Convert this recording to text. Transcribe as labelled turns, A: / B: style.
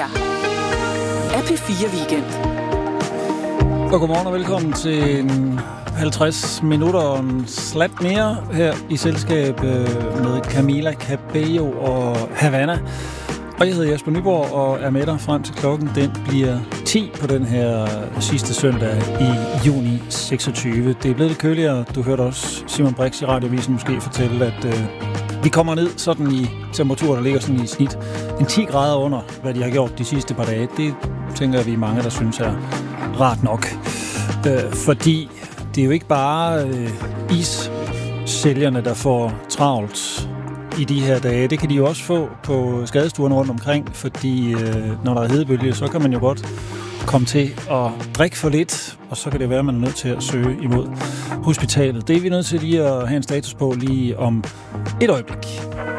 A: her er P4 Weekend.
B: Og godmorgen og velkommen til 50 minutter og en slat mere her i selskab med Camila Cabello og Havana. Og jeg hedder Jesper Nyborg og er med dig frem til klokken. Den bliver 10 på den her sidste søndag i juni 26. Det er blevet lidt køligere. Du hørte også Simon Brix i Radiovisen måske fortælle, at vi kommer ned sådan i temperatur, der ligger sådan i snit en 10 grader under, hvad de har gjort de sidste par dage. Det tænker vi mange, der synes er rart nok. Fordi det er jo ikke bare issælgerne, der får travlt i de her dage. Det kan de jo også få på skadestuerne rundt omkring, fordi når der er hedebølge, så kan man jo godt komme til at drikke for lidt, og så kan det være, at man er nødt til at søge imod hospitalet. Det er vi nødt til lige at have en status på lige om et øjeblik.